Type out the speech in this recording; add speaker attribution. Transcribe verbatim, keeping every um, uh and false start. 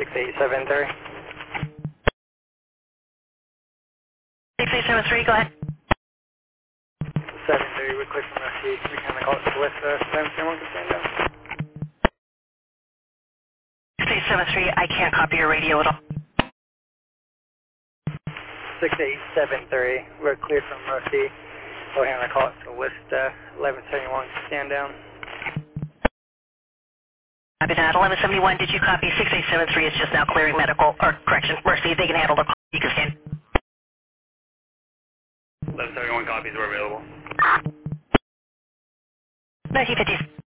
Speaker 1: six eight seven three.
Speaker 2: six eight seven three, go ahead.
Speaker 1: seven three, we're clear from Rusty. We can call it Swift, uh, seven three one, can stand down.
Speaker 2: six eight seven three, I can't copy your radio at all.
Speaker 1: six eight seven three, we're clear from Rusty. Go ahead and call it Swift, uh, eleven seventy-one, can stand down.
Speaker 2: Copy that. eleven seventy-one, did you copy? six eight seven three is just now clearing medical, or correction, Mercy, they can handle the call. You can stand.
Speaker 3: eleven seventy-one copies are available.
Speaker 2: nineteen fifties.